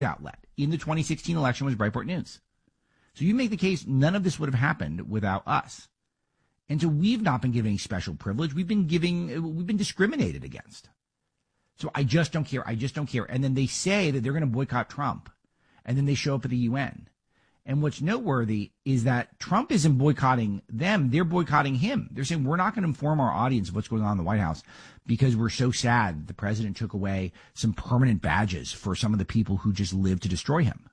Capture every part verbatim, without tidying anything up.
outlet in the twenty sixteen election was Breitbart News. So you make the case none of this would have happened without us. And so we've not been giving special privilege. We've been giving, we've been discriminated against. So I just don't care. I just don't care. And then they say that they're going to boycott Trump. And then they show up at the U N. And what's noteworthy is that Trump isn't boycotting them. They're boycotting him. They're saying we're not going to inform our audience of what's going on in the White House because we're so sad the president took away some permanent badges for some of the people who just lived to destroy him.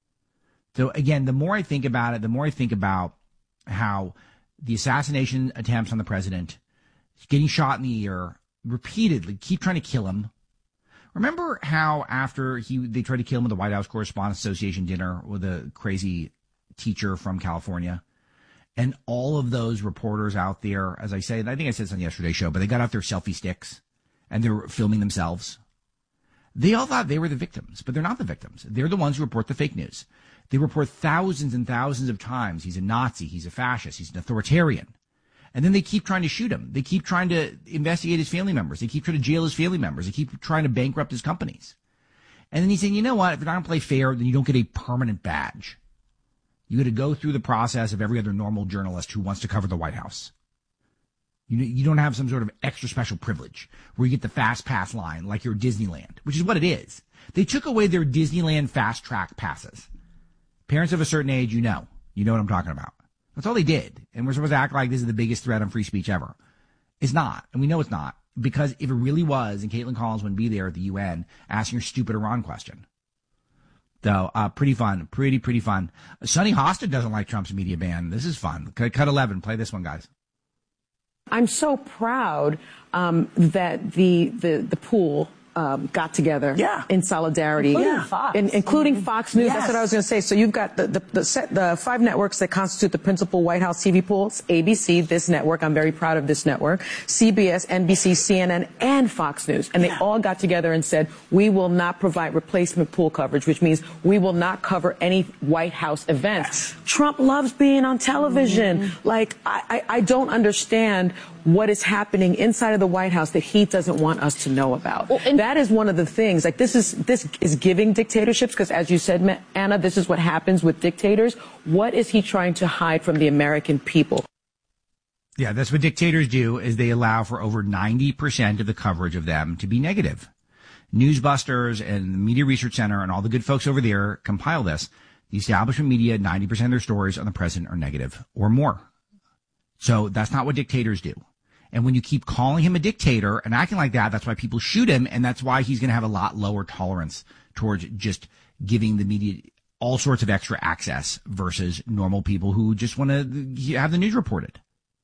So again, the more I think about it, the more I think about how the assassination attempts on the president, getting shot in the ear repeatedly, keep trying to kill him. Remember how after he they tried to kill him at the White House Correspondents Association dinner with a crazy teacher from California? And all of those reporters out there, as I said, I think I said this on yesterday's show, but they got out their selfie sticks and they were filming themselves. They all thought they were the victims, but they're not the victims. They're the ones who report the fake news. They report thousands and thousands of times he's a Nazi, he's a fascist, he's an authoritarian. And then they keep trying to shoot him. They keep trying to investigate his family members. They keep trying to jail his family members. They keep trying to bankrupt his companies. And then he's saying, you know what, if you're not going to play fair, then you don't get a permanent badge. You got to go through the process of every other normal journalist who wants to cover the White House. You, you don't have some sort of extra special privilege where you get the fast pass line like you're Disneyland, which is what it is. They took away their Disneyland fast track passes. Parents of a certain age, you know. You know what I'm talking about. That's all they did. And we're supposed to act like this is the biggest threat on free speech ever. It's not. And we know it's not. Because if it really was, and Caitlin Collins wouldn't be there at the U N asking her stupid Iran question. So, uh, pretty fun. Pretty, pretty fun. Sonny Hostin doesn't like Trump's media ban. This is fun. Cut, cut eleven. Play this one, guys. I'm so proud um, that the, the, the pool Um, got together yeah. in solidarity, including yeah. Fox, in, including Fox News. Yes. That's what I was going to say. So you've got the the, the, set, the five networks that constitute the principal White House T V pools: A B C, this network. I'm very proud of this network. C B S, N B C, C N N, and Fox News, and yeah. they all got together and said, "We will not provide replacement pool coverage," which means we will not cover any White House events. Yes. Trump loves being on television. Mm-hmm. Like I, I, I don't understand what is happening inside of the White House that he doesn't want us to know about. Well, and that is one of the things. Like this is this is giving dictatorships because, as you said, Anna, this is what happens with dictators. What is he trying to hide from the American people? Yeah, that's what dictators do. Is they allow for over ninety percent of the coverage of them to be negative. Newsbusters and the Media Research Center and all the good folks over there compile this. The establishment media, ninety percent of their stories on the president are negative or more. So that's not what dictators do. And when you keep calling him a dictator and acting like that, that's why people shoot him. And that's why he's going to have a lot lower tolerance towards just giving the media all sorts of extra access versus normal people who just want to have the news reported.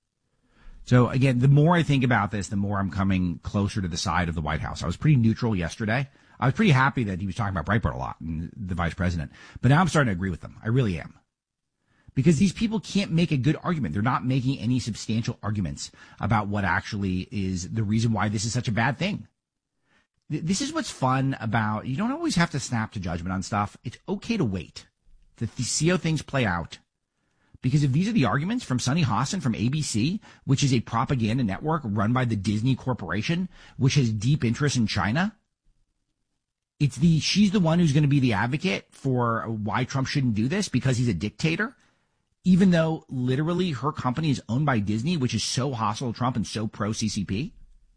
So again, the more I think about this, the more I'm coming closer to the side of the White House. I was pretty neutral yesterday. I was pretty happy that he was talking about Breitbart a lot and the vice president, but now I'm starting to agree with them. I really am. Because these people can't make a good argument. They're not making any substantial arguments about what actually is the reason why this is such a bad thing. This is what's fun about, you don't always have to snap to judgment on stuff. It's okay to wait, to see how things play out. Because if these are the arguments from Sonny Hostin from A B C, which is a propaganda network run by the Disney Corporation, which has deep interest in China, it's the, she's the one who's going to be the advocate for why Trump shouldn't do this because he's a dictator. Even though literally her company is owned by Disney, which is so hostile to Trump and so pro-C C P.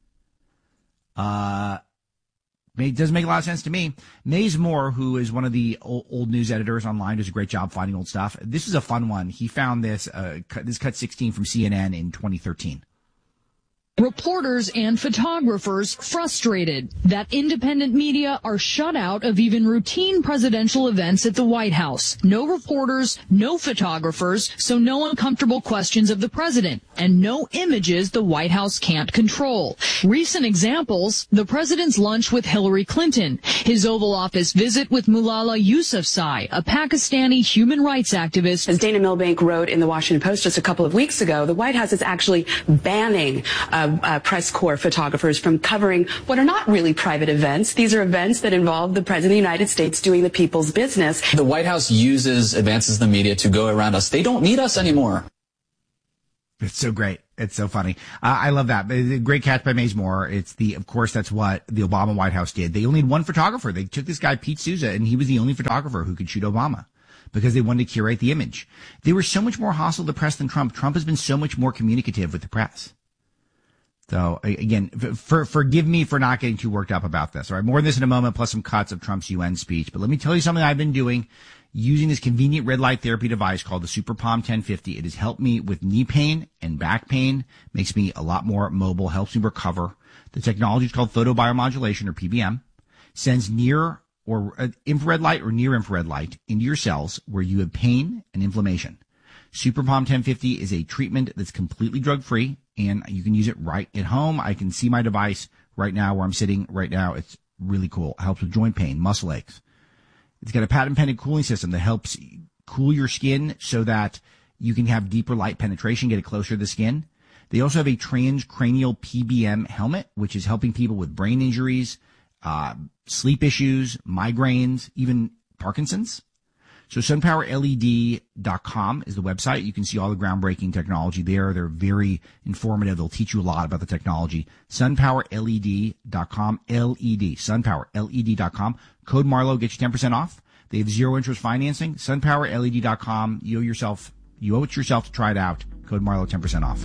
Uh, it doesn't make a lot of sense to me. Maze Moore, who is one of the old, old news editors online, does a great job finding old stuff. This is a fun one. He found this, uh, this cut sixteen from C N N in twenty thirteen. Reporters and photographers frustrated that independent media are shut out of even routine presidential events at the White House. No reporters, no photographers, so no uncomfortable questions of the president, and no images the White House can't control. Recent examples, the president's lunch with Hillary Clinton, his Oval Office visit with Malala Yousafzai, a Pakistani human rights activist. As Dana Milbank wrote in the Washington Post just a couple of weeks ago, the White House is actually banning uh, Uh, press corps photographers from covering what are not really private events. These are events that involve the President of the United States doing the people's business. The White House uses advances in the media to go around us. They don't need us anymore. It's so great. It's so funny. Uh, I love that. Great catch by Maze Moore. It's the, of course, that's what the Obama White House did. They only had one photographer. They took this guy, Pete Souza, and he was the only photographer who could shoot Obama because they wanted to curate the image. They were so much more hostile to press than Trump. Trump has been so much more communicative with the press. So again, for, forgive me for not getting too worked up about this. All right. More on this in a moment, plus some cuts of Trump's U N speech. But let me tell you something I've been doing using this convenient red light therapy device called the Super Palm ten fifty. It has helped me with knee pain and back pain, makes me a lot more mobile, helps me recover. The technology is called photobiomodulation, or P B M, sends near or uh, infrared light or near infrared light into your cells where you have pain and inflammation. Super Palm ten fifty is a treatment that's completely drug-free, and you can use it right at home. I can see my device right now where I'm sitting right now. It's really cool. It helps with joint pain, muscle aches. It's got a patent-pending cooling system that helps cool your skin so that you can have deeper light penetration, get it closer to the skin. They also have a transcranial P B M helmet, which is helping people with brain injuries, uh, sleep issues, migraines, even Parkinson's. So sunpower L E D dot com is the website. You can see all the groundbreaking technology there. They're very informative. They'll teach you a lot about the technology. sunpower L E D dot com, L E D, sunpower L E D dot com. Code Marlowe gets you ten percent off. They have zero interest financing. sunpower L E D dot com. You owe yourself, you owe it yourself to try it out. Code Marlowe, ten percent off.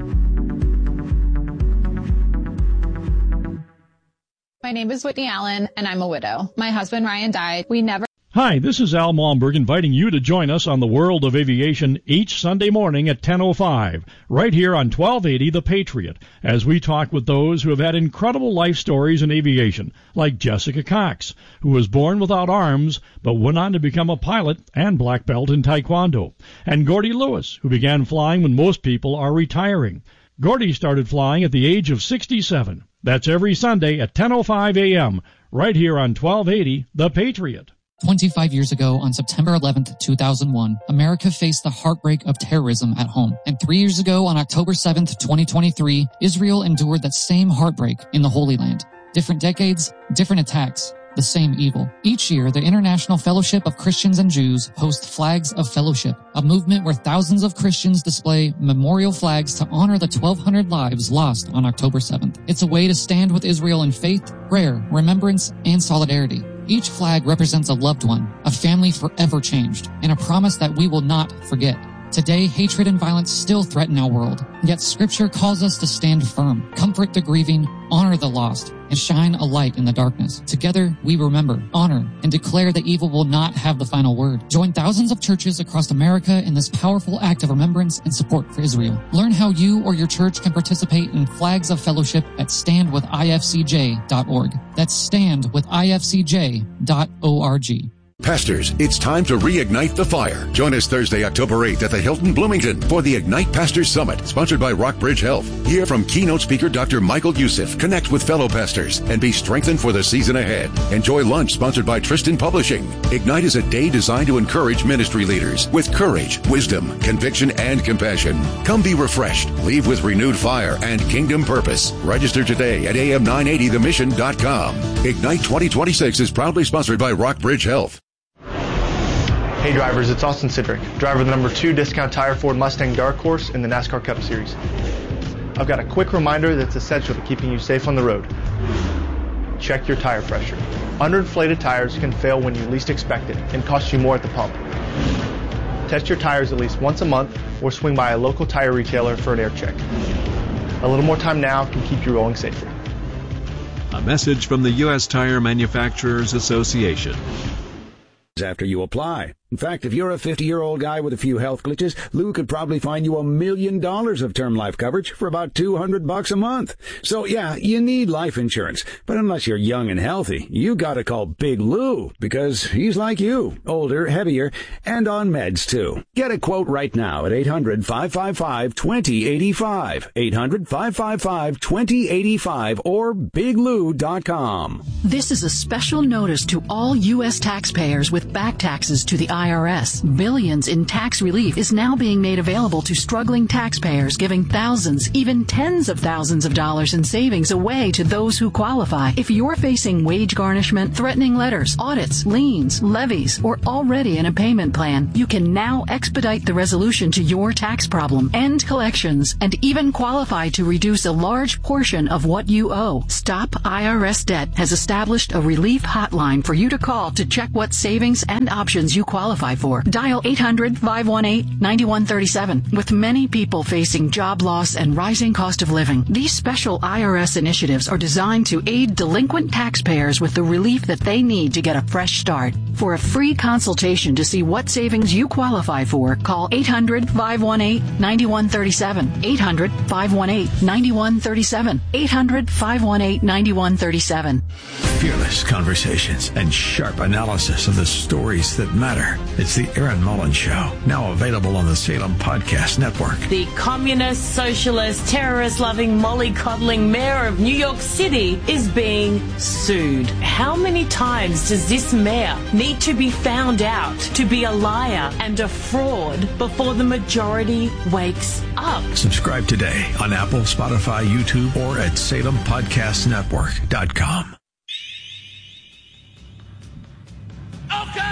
My name is Whitney Allen, and I'm a widow. My husband, Ryan, died. We never... Hi, this is Al Malmberg inviting you to join us on the World of Aviation each Sunday morning at ten oh five, right here on twelve eighty The Patriot, as we talk with those who have had incredible life stories in aviation, like Jessica Cox, who was born without arms but went on to become a pilot and black belt in Taekwondo, and Gordy Lewis, who began flying when most people are retiring. Gordy started flying at the age of sixty-seven. That's every Sunday at ten oh five a.m., right here on twelve eighty The Patriot. twenty-five years ago, on September eleventh, two thousand one, America faced the heartbreak of terrorism at home. And three years ago, on October seventh, twenty twenty-three, Israel endured that same heartbreak in the Holy Land. Different decades, different attacks, the same evil. Each year, the International Fellowship of Christians and Jews hosts Flags of Fellowship, a movement where thousands of Christians display memorial flags to honor the twelve hundred lives lost on October seventh. It's a way to stand with Israel in faith, prayer, remembrance, and solidarity. Each flag represents a loved one, a family forever changed, and a promise that we will not forget. Today, hatred and violence still threaten our world, yet Scripture calls us to stand firm, comfort the grieving, honor the lost, and shine a light in the darkness. Together, we remember, honor, and declare that evil will not have the final word. Join thousands of churches across America in this powerful act of remembrance and support for Israel. Learn how you or your church can participate in Flags of Fellowship at stand with I F C J dot org. That's stand with I F C J dot org. Pastors, it's time to reignite the fire. Join us Thursday, October eighth at the Hilton Bloomington for the Ignite Pastors Summit, sponsored by Rockbridge Health. Hear from keynote speaker Doctor Michael Youssef, connect with fellow pastors, and be strengthened for the season ahead. Enjoy lunch sponsored by Tristan Publishing. Ignite is a day designed to encourage ministry leaders with courage, wisdom, conviction, and compassion. Come be refreshed, leave with renewed fire and kingdom purpose. Register today at A M nine eighty the mission dot com. Ignite twenty twenty-six is proudly sponsored by Rockbridge Health. Hey drivers, it's Austin Sidrick, driver of the number two Discount Tire Ford Mustang Dark Horse in the NASCAR Cup Series. I've got a quick reminder that's essential to keeping you safe on the road. Check your tire pressure. Underinflated tires can fail when you least expect it and cost you more at the pump. Test your tires at least once a month or swing by a local tire retailer for an air check. A little more time now can keep you rolling safer. A message from the U S Tire Manufacturers Association. After you apply. In fact, if you're a fifty-year-old guy with a few health glitches, Lou could probably find you a million dollars of term life coverage for about two hundred bucks a month. So yeah, you need life insurance. But unless you're young and healthy, you gotta call Big Lou, because he's like you, older, heavier, and on meds too. Get a quote right now at eight hundred, five five five, two zero eight five, eight hundred, five five five, two zero eight five, or big lou dot com. This is a special notice to all U S taxpayers with back taxes to the I I R S. Billions in tax relief is now being made available to struggling taxpayers, giving thousands, even tens of thousands of dollars in savings away to those who qualify. If you're facing wage garnishment, threatening letters, audits, liens, levies, or already in a payment plan, you can now expedite the resolution to your tax problem, end collections, and even qualify to reduce a large portion of what you owe. Stop I R S Debt has established a relief hotline for you to call to check what savings and options you qualify for. Dial eight hundred, five one eight, nine one three seven. With many people facing job loss and rising cost of living, these special I R S initiatives are designed to aid delinquent taxpayers with the relief that they need to get a fresh start. For a free consultation to see what savings you qualify for, call eight hundred, five one eight, nine one three seven. eight hundred, five one eight, nine one three seven. eight hundred, five one eight, nine one three seven. Fearless conversations and sharp analysis of the stories that matter. It's the Erin Mullins Show, now available on the Salem Podcast Network. The communist, socialist, terrorist-loving, mollycoddling mayor of New York City is being sued. How many times does this mayor need to be found out to be a liar and a fraud before the majority wakes up? Subscribe today on Apple, Spotify, YouTube, or at salem podcast network dot com.